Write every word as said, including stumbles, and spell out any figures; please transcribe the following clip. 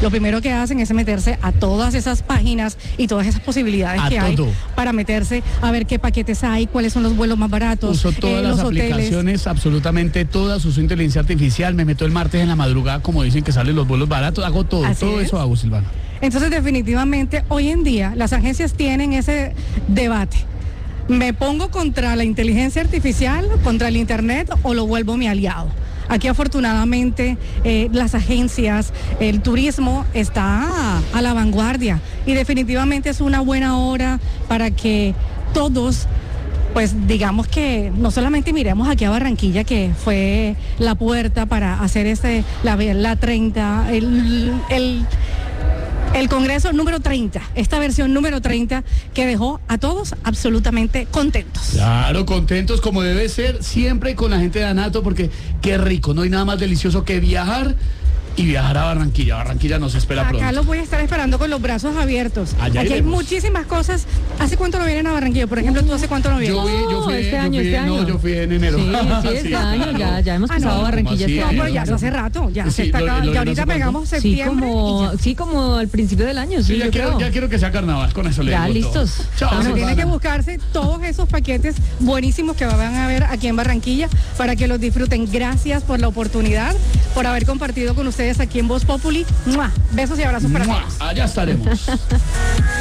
lo primero que hacen es meterse a todas esas páginas y todas esas posibilidades A que hay todo. para meterse a ver qué paquetes hay, cuáles son los vuelos más baratos, Uso todas eh, las los hoteles. aplicaciones, absolutamente todas, uso inteligencia artificial, me meto el martes en la madrugada, como dicen que salen los vuelos baratos, hago todo, Así todo es. eso hago, Silvana. Entonces, definitivamente, hoy en día las agencias tienen ese debate. ¿Me pongo contra la inteligencia artificial, contra el Internet o lo vuelvo mi aliado? Aquí afortunadamente eh, las agencias, el turismo está a, a la vanguardia y definitivamente es una buena hora para que todos, pues digamos que no solamente miremos aquí a Barranquilla, que fue la puerta para hacer este, la, la treinta, el... el El Congreso número treinta, esta versión número treinta que dejó a todos absolutamente contentos. Claro, contentos como debe ser, siempre con la gente de Anato, porque qué rico, no hay nada más delicioso que viajar y viajar a Barranquilla. Barranquilla nos espera pronto. Acá los voy a estar esperando con los brazos abiertos. Allá Aquí hay iremos. muchísimas cosas. ¿Hace cuánto no vienen a Barranquilla? Por ejemplo, ¿tú hace cuánto no vienes? Yo fui, yo fui, este yo año, fui- este no, año. yo fui en enero. Sí, sí, este Sí, año claro. ya, ya hemos Ah, pasado no, Barranquilla ¿cómo este así? No, año. pero ya se hace rato, ya Sí, se está lo- acabando. lo- Y ahorita ¿hace cuánto? pegamos Sí, septiembre. y como, ya. sí, como al principio del año, sí, Sí, ya yo quiero, creo. ya quiero que sea carnaval, con eso le Ya, digo todo. listos. Chao, Vamos. Bueno, tiene Silvana. que buscarse todos esos paquetes buenísimos que van a ver aquí en Barranquilla para que los disfruten. Gracias por la oportunidad, por haber compartido con ustedes aquí en Voz Populi. ¡Mua! Besos y abrazos para ¡Mua! todos. Allá estaremos.